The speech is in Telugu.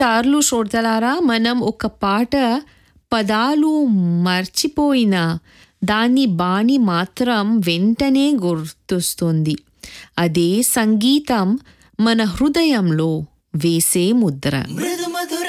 సార్లు శ్రోతలారా మనం ఒక పాట పదాలు మర్చిపోయినా దాని బాణి మాత్రం వెంటనే గుర్తొస్తుంది. అదే సంగీతం మన హృదయంలో వేసే ముద్ర.